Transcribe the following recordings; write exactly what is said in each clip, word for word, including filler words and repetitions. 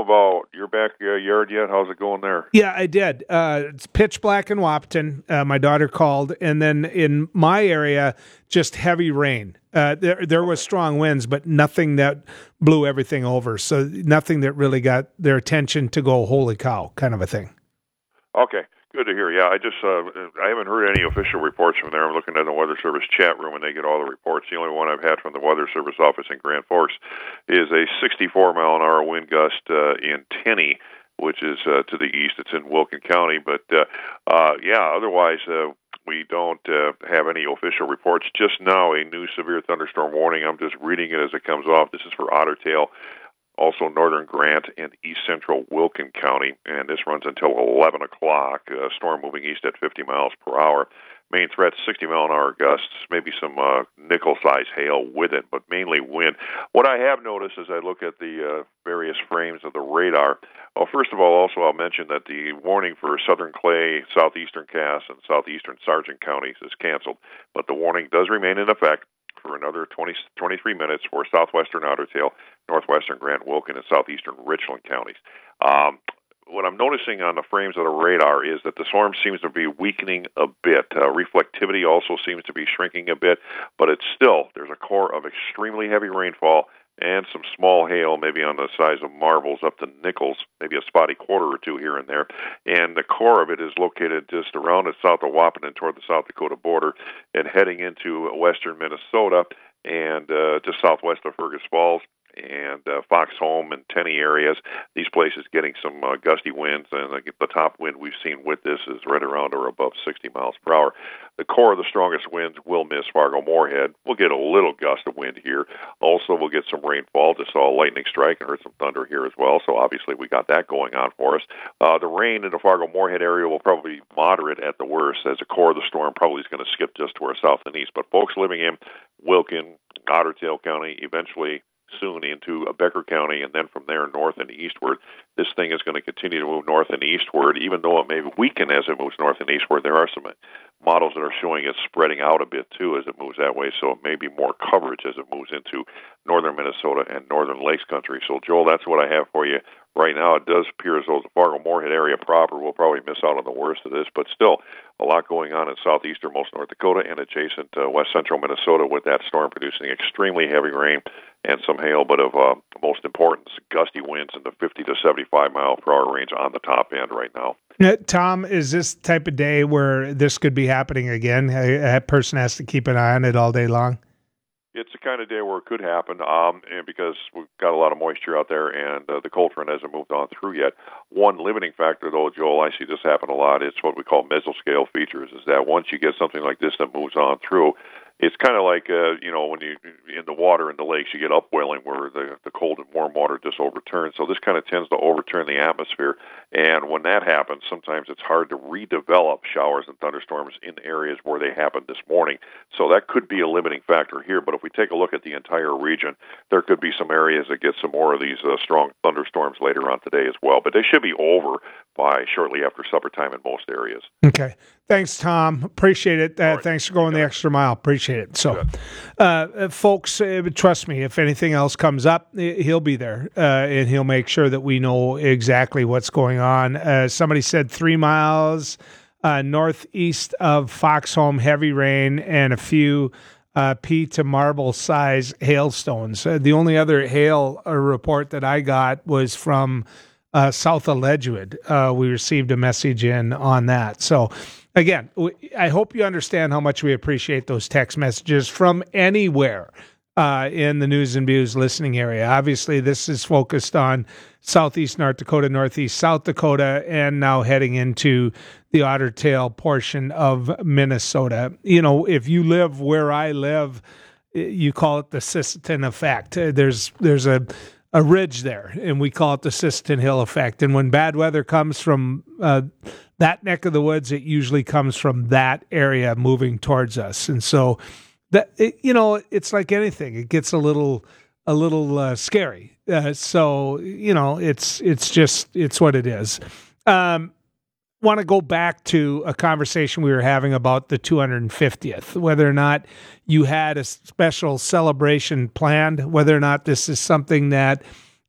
about your backyard yet? How's it going there? Yeah, I did. Uh, it's pitch black in Wahpeton. Uh, my daughter called, and then in my area, just heavy rain. Uh, there, there was strong winds, but nothing that blew everything over. So nothing that really got their attention to go, holy cow, kind of a thing. Okay. Good to hear. Yeah, I just uh, I haven't heard any official reports from there. I'm looking at the Weather Service chat room, and they get all the reports. The only one I've had from the Weather Service office in Grand Forks is a sixty-four mile an hour wind gust uh, in Tenney, which is uh, to the east. It's in Wilkin County, but uh, uh, yeah, otherwise uh, we don't uh, have any official reports. Just now, a new severe thunderstorm warning. I'm just reading it as it comes off. This is for Otter Tail. Also northern Grant and east central Wilkin County, and this runs until eleven o'clock. Uh, storm moving east at fifty miles per hour. Main threat, sixty mile an hour gusts, maybe some uh, nickel-size hail with it, but mainly wind. What I have noticed as I look at the uh, various frames of the radar, well, first of all, also I'll mention that the warning for southern Clay, southeastern Cass, and southeastern Sargent counties is canceled, but the warning does remain in effect for another twenty, twenty-three minutes for southwestern Otter Tail, northwestern Grant, Wilkin, and southeastern Richland counties. Um, what I'm noticing on the frames of the radar is that the storm seems to be weakening a bit. Uh, reflectivity also seems to be shrinking a bit, but it's still, there's a core of extremely heavy rainfall and some small hail, maybe on the size of marbles up to nickels, maybe a spotty quarter or two here and there. And the core of it is located just around the south of Wahpeton toward the South Dakota border and heading into western Minnesota and uh, just southwest of Fergus Falls and uh, Foxholm and Tenney areas. These places getting some uh, gusty winds, and uh, the top wind we've seen with this is right around or above sixty miles per hour. The core of the strongest winds will miss Fargo-Moorhead. We'll get a little gust of wind here. Also, we'll get some rainfall. Just saw a lightning strike and heard some thunder here as well, so obviously we got that going on for us. Uh, the rain in the Fargo-Moorhead area will probably be moderate at the worst, as the core of the storm probably is going to skip just to our south and east. But folks living in Wilkin, Otter Tail County, eventually soon into Becker County, and then from there north and eastward. This thing is going to continue to move north and eastward, even though it may weaken as it moves north and eastward. There are some models that are showing it spreading out a bit, too, as it moves that way, so it may be more coverage as it moves into northern Minnesota and northern Lakes country. So, Joel, that's what I have for you right now. It does appear as though the Fargo-Moorhead area proper will probably miss out on the worst of this, but still a lot going on in southeasternmost North Dakota and adjacent uh, west central Minnesota, with that storm producing extremely heavy rain and some hail, but of uh, most importance, gusty winds in the fifty to seventy-five mile per hour range on the top end right now. Uh, Tom, is this type of day where this could be happening again? A, a person has to keep an eye on it all day long? It's the kind of day where it could happen, um, and because we've got a lot of moisture out there, and uh, the cold front hasn't moved on through yet. One limiting factor, though, Joel, I see this happen a lot. It's what we call mesoscale features. Is that once you get something like this that moves on through, it's kind of like uh, you know when you in the water in the lakes, you get upwelling where the the cold and warm water just overturns. So this kind of tends to overturn the atmosphere, and when that happens, sometimes it's hard to redevelop showers and thunderstorms in areas where they happened this morning. So that could be a limiting factor here. But if we take a look at the entire region, there could be some areas that get some more of these uh, strong thunderstorms later on today as well. But they should be over by shortly after supper time in most areas. Okay. Thanks, Tom. Appreciate it. Uh, right. Thanks for going the extra mile. Appreciate it. So, uh, folks, uh, trust me, if anything else comes up, he'll be there, uh, and he'll make sure that we know exactly what's going on. Uh, somebody said three miles uh, northeast of Foxholm, heavy rain, and a few uh, pea to marble size hailstones. Uh, the only other hail uh, report that I got was from uh, south of Ledgewood. Uh, we received a message in on that. So, again, I hope you understand how much we appreciate those text messages from anywhere uh, in the News and Views listening area. Obviously, this is focused on southeast North Dakota, northeast South Dakota, and now heading into the Otter Tail portion of Minnesota. You know, if you live where I live, you call it the Sisseton effect. There's there's a a ridge there, and we call it the Sisseton Hill effect. And when bad weather comes from uh, that neck of the woods, it usually comes from that area moving towards us. And so that, it, you know, it's like anything. It gets a little, a little uh, scary. Uh, so, you know, it's, it's just, it's what it is. Um, want to go back to a conversation we were having about the two hundred fiftieth, whether or not you had a special celebration planned, whether or not this is something that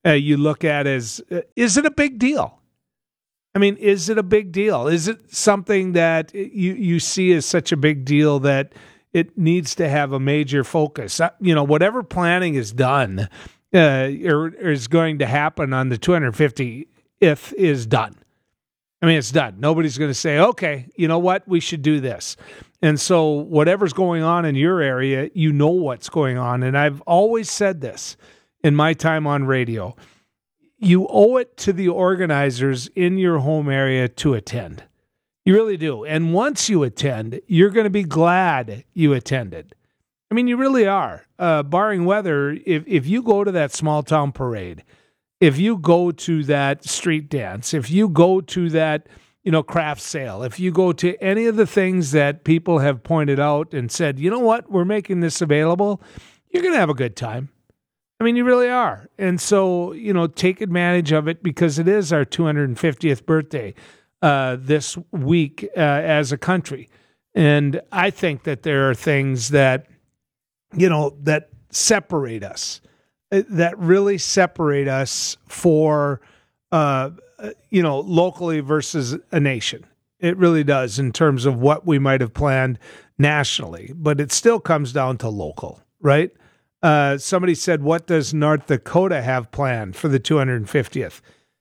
uh, you look at as, uh, is it a big deal? I mean, is it a big deal? Is it something that you, you see as such a big deal that it needs to have a major focus? Uh, you know, whatever planning is done uh, or, or is going to happen on the two hundred fiftieth is done. I mean, it's done. Nobody's going to say, okay, you know what, we should do this. And so whatever's going on in your area, you know what's going on. And I've always said this in my time on radio. You owe it to the organizers in your home area to attend. You really do. And once you attend, you're going to be glad you attended. I mean, you really are. Uh, barring weather, if, if you go to that small town parade, if you go to that street dance, if you go to that, you know, craft sale, if you go to any of the things that people have pointed out and said, you know what, we're making this available, you're going to have a good time. I mean, you really are. And so, you know, take advantage of it because it is our two hundred fiftieth birthday uh, this week uh, as a country. And I think that there are things that, you know, that separate us, that really separate us for, uh, you know, locally versus a nation. It really does in terms of what we might have planned nationally, but it still comes down to local, right? Uh, somebody said, what does North Dakota have planned for the two hundred fiftieth?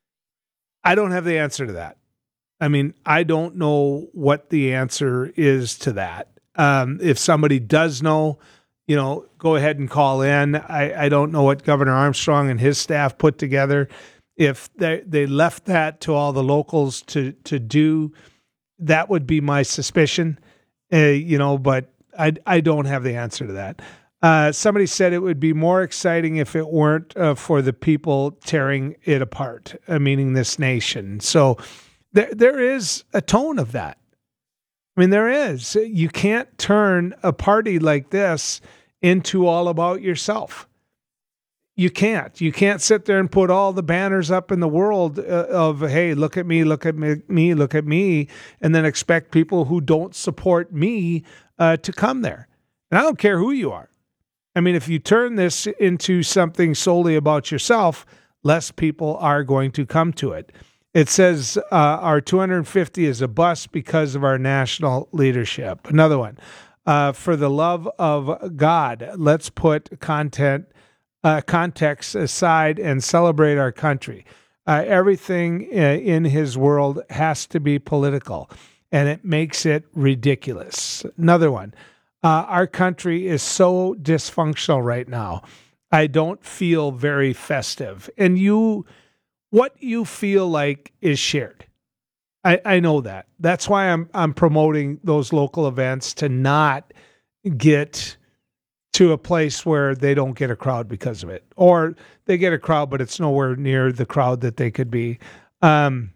I don't have the answer to that. I mean, I don't know what the answer is to that. Um, if somebody does know, you know, go ahead and call in. I, I don't know what Governor Armstrong and his staff put together. If they, they left that to all the locals to, to do, that would be my suspicion, uh, you know, but I, I don't have the answer to that. Uh, somebody said it would be more exciting if it weren't uh, for the people tearing it apart, uh, meaning this nation. So there there is a tone of that. I mean, there is. You can't turn a party like this into all about yourself. You can't. You can't sit there and put all the banners up in the world uh, of, hey, look at me, look at me, me, look at me, and then expect people who don't support me uh, to come there. And I don't care who you are. I mean, if you turn this into something solely about yourself, less people are going to come to it. It says uh, our two hundred fifty is a bust because of our national leadership. Another one, uh, for the love of God, let's put content, uh, context aside and celebrate our country. Uh, everything in his world has to be political, and it makes it ridiculous. Another one. Uh, our country is so dysfunctional right now. I don't feel very festive. And you, what you feel like is shared. I, I know that. That's why I'm I'm promoting those local events to not get to a place where they don't get a crowd because of it. Or they get a crowd, but it's nowhere near the crowd that they could be. Um,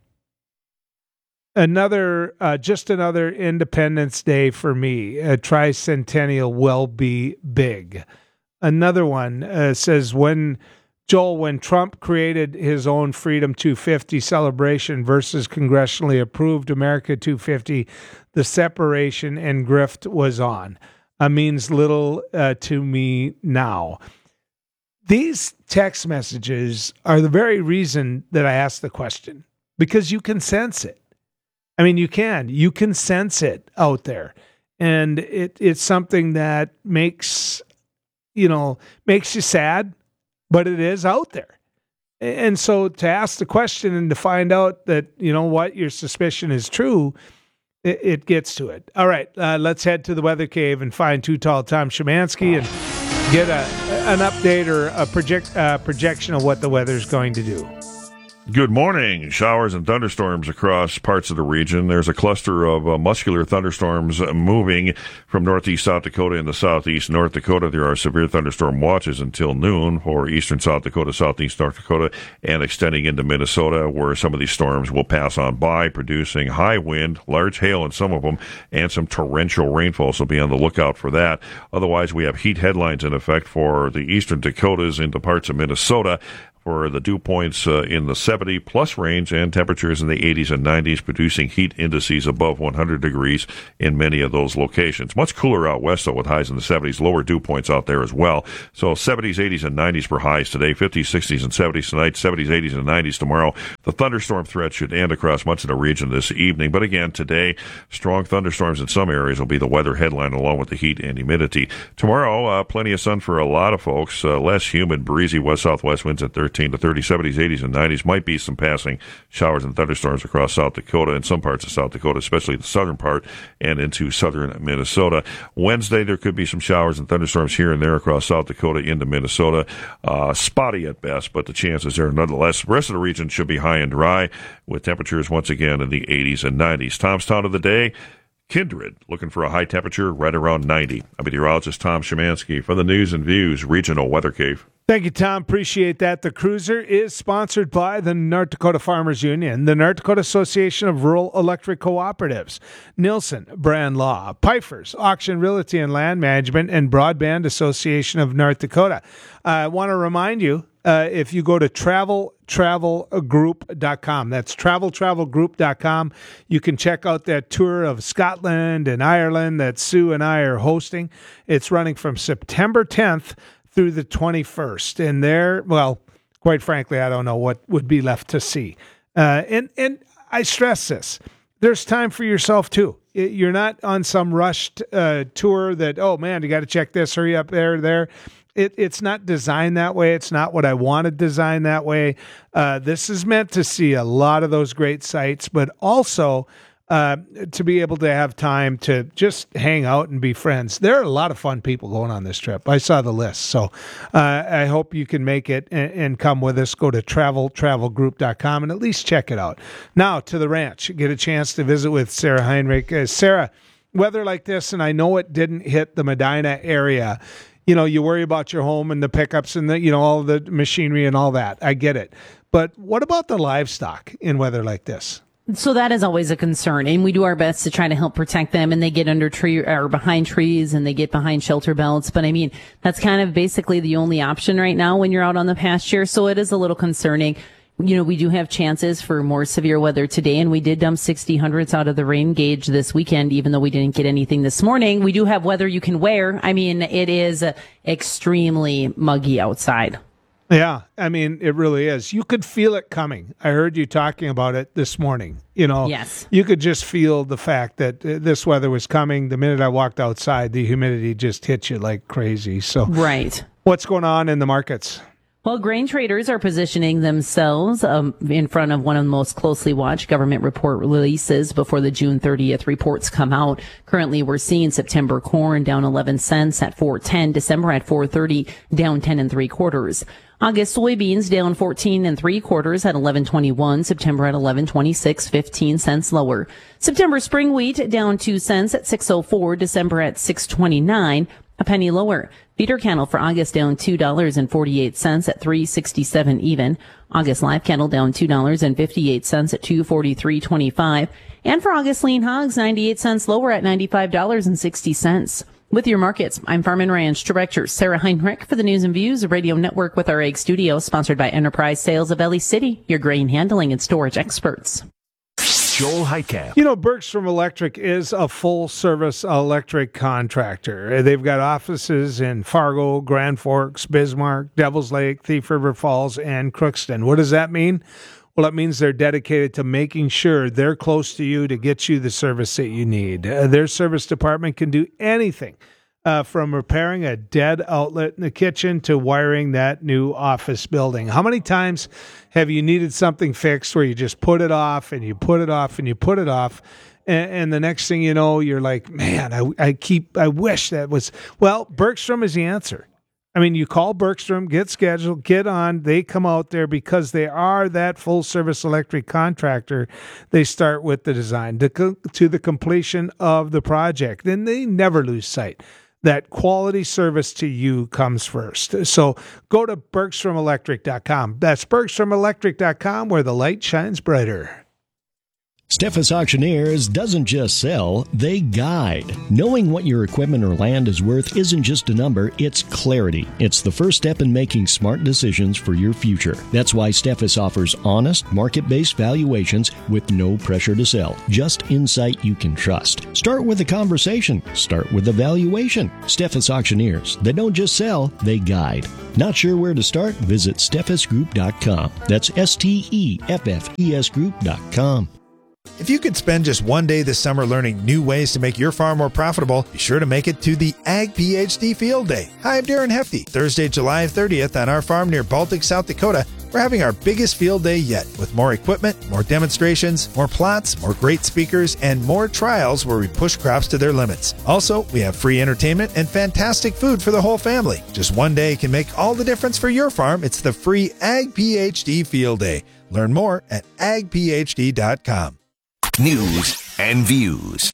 Another, uh, just another Independence Day for me. A tricentennial will be big. Another one uh, says, when, Joel, when Trump created his own Freedom two fifty celebration versus congressionally approved America two fifty, the separation and grift was on. Uh, means little uh, to me now. These text messages are the very reason that I asked the question, because you can sense it. I mean, you can. You can sense it out there. And it it's something that makes, you know, makes you sad, but it is out there. And so to ask the question and to find out that, you know what, your suspicion is true, it, it gets to it. All right, uh, let's head to the weather cave and find Too Tall Tom Szymanski and get a an update or a project uh, projection of what the weather's going to do. Good morning. Showers and thunderstorms across parts of the region. There's a cluster of uh, muscular thunderstorms moving from northeast South Dakota into southeast North Dakota. There are severe thunderstorm watches until noon for eastern South Dakota, southeast North Dakota, and extending into Minnesota, where some of these storms will pass on by, producing high wind, large hail in some of them, and some torrential rainfall, so be on the lookout for that. Otherwise, we have heat headlines in effect for the eastern Dakotas into parts of Minnesota. for the dew points uh, in the seventy plus range and temperatures in the eighties and nineties, producing heat indices above one hundred degrees in many of those locations. Much cooler out west, though, with highs in the seventies, lower dew points out there as well. So seventies, eighties, and nineties for highs today, fifties, sixties, and seventies tonight, seventies, eighties, and nineties tomorrow. The thunderstorm threat should end across much of the region this evening. But again, today, strong thunderstorms in some areas will be the weather headline along with the heat and humidity. Tomorrow, uh, plenty of sun for a lot of folks. Uh, less humid, breezy west-southwest winds at thirteen to thirty, seventies, eighties, and nineties. Might be some passing showers and thunderstorms across South Dakota and some parts of South Dakota, especially the southern part and into southern Minnesota. Wednesday, there could be some showers and thunderstorms here and there across South Dakota into Minnesota. Uh, spotty at best, but the chances are nonetheless. The rest of the region should be high and dry with temperatures once again in the eighties and nineties. Tom's Town of the day, Kindred, looking for a high temperature right around ninety. I'm meteorologist Tom Szymanski from the News and Views Regional Weather Cave. Thank you, Tom. Appreciate that. The Cruiser is sponsored by the North Dakota Farmers Union, the North Dakota Association of Rural Electric Cooperatives, Nielsen Brand Law, Pfeiffer's Auction Realty and Land Management, and Broadband Association of North Dakota. I want to remind you, uh, if you go to travel travel group dot com, that's travel travel group dot com, you can check out that tour of Scotland and Ireland that Sue and I are hosting. It's running from September tenth through the twenty-first. And there, well, quite frankly, I don't know what would be left to see. Uh, and, and I stress this. There's time for yourself, too. You're not on some rushed uh, tour that, oh, man, you got to check this, hurry up there, there. It, it's not designed that way. It's not what I wanted designed that way. Uh, this is meant to see a lot of those great sites, but also uh, to be able to have time to just hang out and be friends. There are a lot of fun people going on this trip. I saw the list. So uh, I hope you can make it and, and come with us. Go to travel travel group dot com and at least check it out. Now to the ranch. Get a chance to visit with Sarah Heinrich. Uh, Sarah, weather like this, and I know it didn't hit the Medina area. You know, you worry about your home and the pickups and the, you know, all the machinery and all that. I get it. But what about the livestock in weather like this? So that is always a concern, and we do our best to try to help protect them, and they get under tree or behind trees and they get behind shelter belts. But I mean, that's kind of basically the only option right now when you're out on the pasture. So it is a little concerning. You know, we do have chances for more severe weather today, and we did dump sixty hundredths out of the rain gauge this weekend, even though we didn't get anything this morning. We do have weather you can wear. I mean, it is extremely muggy outside. Yeah, I mean, it really is. You could feel it coming. I heard you talking about it this morning. You know, yes. You could just feel the fact that this weather was coming. The minute I walked outside, the humidity just hit you like crazy. So, right. What's going on in the markets? Well, grain traders are positioning themselves um, in front of one of the most closely watched government report releases before the June thirtieth reports come out. Currently, we're seeing September corn down eleven cents at four ten, December at four thirty, down ten and three quarters. August soybeans down fourteen and three quarters at eleven twenty-one, September at eleven twenty-six, fifteen cents lower. September spring wheat down two cents at six oh four, December at six twenty-nine, a penny lower. Feeder cattle for August down two dollars and forty-eight cents at three sixty-seven even. August live cattle down two dollars and fifty-eight cents at two forty-three twenty-five. And for August lean hogs, ninety-eight cents lower at ninety-five dollars and sixty cents. With your markets, I'm Farm and Ranch Director Sarah Heinrich for the News and Views Radio Network with our Egg Studio, sponsored by Enterprise Sales of Ellie City, your grain handling and storage experts. Joel Heitkamp. You know, Bergstrom Electric is a full-service electric contractor. They've got offices in Fargo, Grand Forks, Bismarck, Devils Lake, Thief River Falls, and Crookston. What does that mean? Well, it means they're dedicated to making sure they're close to you to get you the service that you need. Uh, their service department can do anything uh, from repairing a dead outlet in the kitchen to wiring that new office building. How many times have you needed something fixed where you just put it off and you put it off and you put it off, and, and the next thing you know, you're like, man, I, I keep, I wish that was, well, Bergstrom is the answer. I mean, you call Bergstrom, get scheduled, get on. They come out there because they are that full-service electric contractor. They start with the design to, co- to the completion of the project. And they never lose sight that quality service to you comes first. So go to bergstrom electric dot com. That's bergstrom electric dot com, where the light shines brighter. Steffes Auctioneers doesn't just sell, they guide. Knowing what your equipment or land is worth isn't just a number, it's clarity. It's the first step in making smart decisions for your future. That's why Steffes offers honest, market-based valuations with no pressure to sell. Just insight you can trust. Start with a conversation. Start with a valuation. Steffes Auctioneers. They don't just sell, they guide. Not sure where to start? Visit steffes group dot com. That's S T E F F E S group dot com. If you could spend just one day this summer learning new ways to make your farm more profitable, be sure to make it to the Ag PhD Field Day. Hi, I'm Darren Hefty. Thursday, July thirtieth on our farm near Baltic, South Dakota, we're having our biggest field day yet with more equipment, more demonstrations, more plots, more great speakers, and more trials where we push crops to their limits. Also, we have free entertainment and fantastic food for the whole family. Just one day can make all the difference for your farm. It's the free Ag PhD Field Day. Learn more at ag p h d dot com. News and views.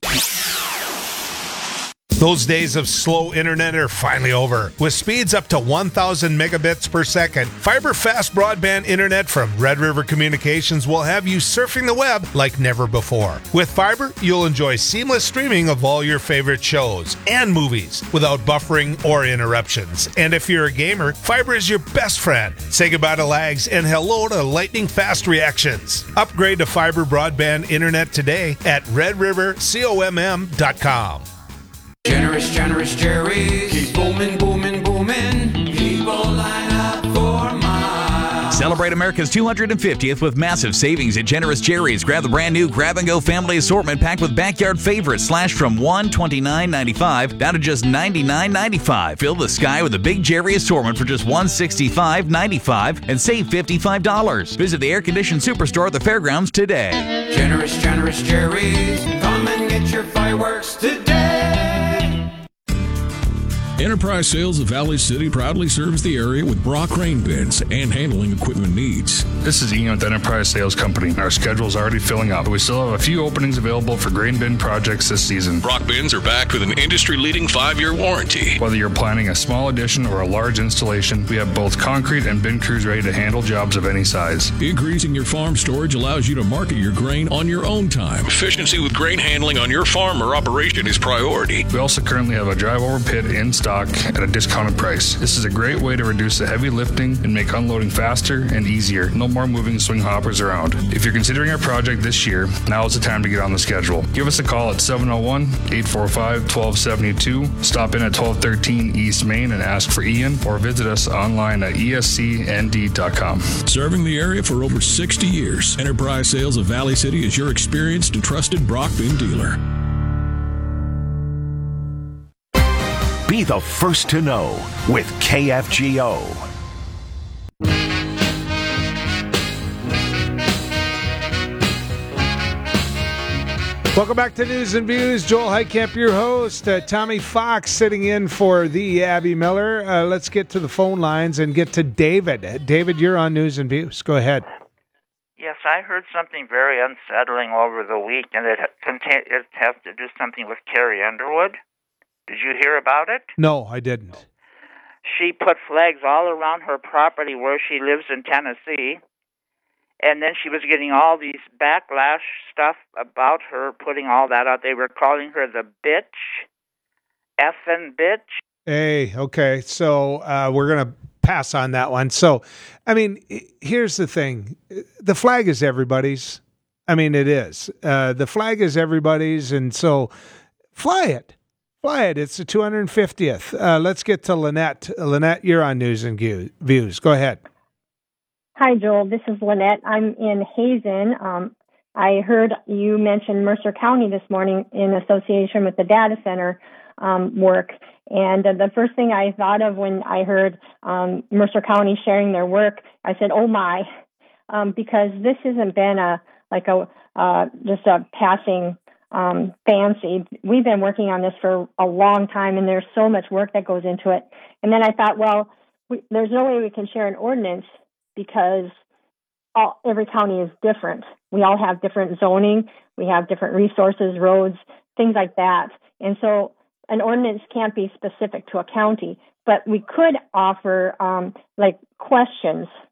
Those days of slow internet are finally over. With speeds up to one thousand megabits per second, fiber fast broadband internet from Red River Communications will have you surfing the web like never before. With fiber, you'll enjoy seamless streaming of all your favorite shows and movies without buffering or interruptions. And if you're a gamer, fiber is your best friend. Say goodbye to lags and hello to lightning fast reactions. Upgrade to fiber broadband internet today at red river comm dot com. Generous, generous Jerry's. Keep booming, booming, booming. People line up for miles. Celebrate America's two hundred fiftieth with massive savings at Generous Jerry's. Grab the brand new Grab and Go family assortment packed with backyard favorites slashed from one hundred twenty-nine ninety-five down to just ninety-nine ninety-five. Fill the sky with a big Jerry assortment for just one hundred sixty-five ninety-five and save fifty-five dollars. Visit the air-conditioned superstore at the fairgrounds today. Generous, generous Jerry's. Come and get your fireworks today. Enterprise Sales of Valley City proudly serves the area with Brock grain bins and handling equipment needs. This is Ian with Enterprise Sales Company. Our schedule is already filling up. We still have a few openings available for grain bin projects this season. Brock bins are backed with an industry-leading five-year warranty. Whether you're planning a small addition or a large installation, we have both concrete and bin crews ready to handle jobs of any size. Increasing your farm storage allows you to market your grain on your own time. Efficiency with grain handling on your farm or operation is priority. We also currently have a drive-over pit in stock at a discounted price. This is a great way to reduce the heavy lifting and make unloading faster and easier. No more moving swing hoppers around. If you're considering a project this year, now is the time to get on the schedule. Give us a call at seven oh one, eight four five, one two seven two. Stop in at twelve thirteen East Main and ask for Ian, or visit us online at E S C N D dot com. Serving the area for over sixty years, Enterprise Sales of Valley City is your experienced and trusted Brock bin dealer. Be the first to know with K F G O. Welcome back to News and Views. Joel Heitkamp, your host. Uh, Tommy Fox sitting in for the Abby Miller. Uh, let's get to the phone lines and get to David. David, you're on News and Views. Go ahead. Yes, I heard something very unsettling over the week, and it, contain, it has to do something with Carrie Underwood. Did you hear about it? No, I didn't. She put flags all around her property where she lives in Tennessee, and then she was getting all these backlash stuff about her putting all that out. They were calling her the bitch, effing bitch. Hey, okay, so uh, we're going to pass on that one. So, I mean, here's the thing. The flag is everybody's. I mean, it is. Uh, the flag is everybody's, and so fly it. Fly it. It's the two hundred fiftieth. Uh, let's get to Lynette. Lynette, you're on News and Views. Go ahead. Hi, Joel. This is Lynette. I'm in Hazen. Um, I heard you mention Mercer County this morning in association with the data center um, work. And uh, the first thing I thought of when I heard um, Mercer County sharing their work, I said, oh, my, um, because this hasn't been a like a uh, just a passing Um, fancy. We've been working on this for a long time, and there's so much work that goes into it. And then I thought, well, we, there's no way we can share an ordinance because all, every county is different. We all have different zoning. We have different resources, roads, things like that. And so an ordinance can't be specific to a county, but we could offer um, like questions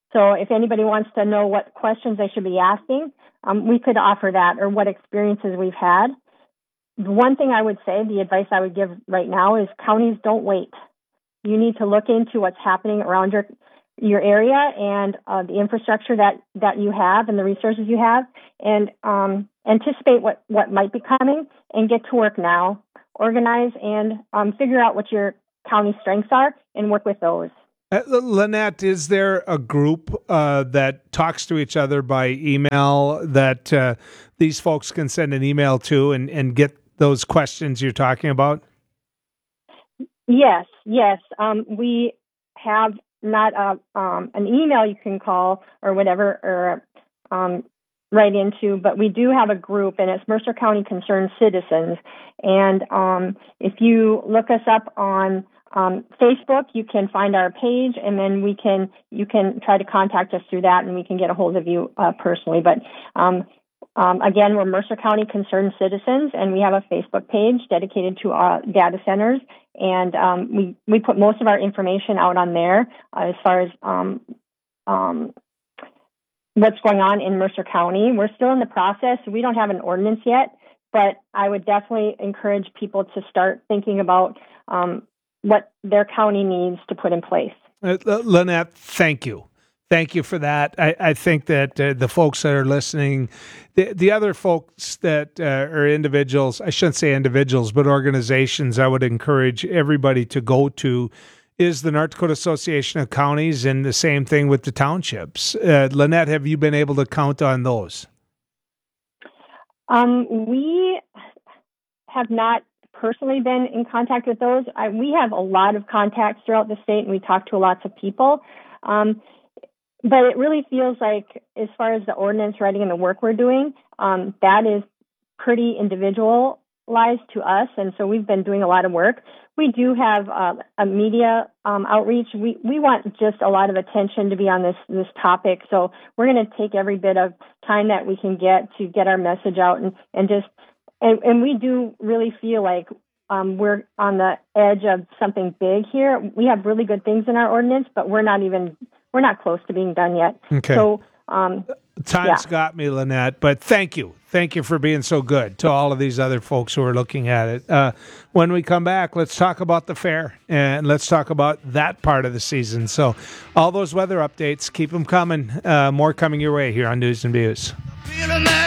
So if anybody wants to know what questions they should be asking, um, we could offer that, or what experiences we've had. The one thing I would say, the advice I would give right now is counties don't wait. You need to look into what's happening around your your area and uh, the infrastructure that, that you have and the resources you have, and um, anticipate what, what might be coming and get to work now. Organize and um, figure out what your county strengths are and work with those. Uh, Lynette, is there a group uh, that talks to each other by email that uh, these folks can send an email to and, and get those questions you're talking about? Yes, yes. Um, we have not a, um, an email you can call or whatever, or um, write into, but we do have a group, and it's Mercer County Concerned Citizens. And um, if you look us up on um, Facebook, you can find our page, and then we can you can try to contact us through that, and we can get a hold of you uh, personally. But um, um, again, we're Mercer County Concerned Citizens, and we have a Facebook page dedicated to uh, data centers, and um, we we put most of our information out on there uh, as far as um, um, what's going on in Mercer County. We're still in the process. We don't have an ordinance yet, but I would definitely encourage people to start thinking about um, what their county needs to put in place. Uh, Lynette, thank you. Thank you for that. I, I think that uh, the folks that are listening, the, the other folks that uh, are individuals, I shouldn't say individuals, but organizations, I would encourage everybody to go to is the North Dakota Association of Counties, and the same thing with the townships. Uh, Lynette, have you been able to count on those? Um, we have not personally been in contact with those. I, we have a lot of contacts throughout the state, and we talk to lots of people. Um, but it really feels like, as far as the ordinance writing and the work we're doing, um, that is pretty individualized to us, and so we've been doing a lot of work. We do have uh, a media um, outreach. We we want just a lot of attention to be on this this topic, so we're going to take every bit of time that we can get to get our message out, and and just and, and we do really feel like um, we're on the edge of something big here. We have really good things in our ordinance, but we're not even we're not close to being done yet. Okay. So. Um, Time's yeah. got me, Lynette, but thank you. Thank you for being so good to all of these other folks who are looking at it. Uh, when we come back, let's talk about the fair, and let's talk about that part of the season. So all those weather updates, keep them coming. Uh, more coming your way here on News and Views. Feeling that